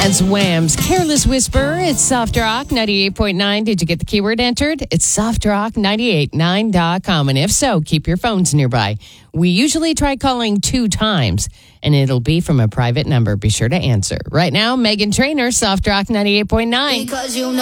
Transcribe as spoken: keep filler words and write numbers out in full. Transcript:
That's Wham's Careless Whisper. It's Soft Rock ninety-eight point nine. Did you get the keyword entered? It's soft rock nine eight nine dot com. And if so, keep your phones nearby. We usually try calling two times, and it'll be from a private number. Be sure to answer. Right now, Megan Trainor, Soft Rock ninety-eight point nine. Because you know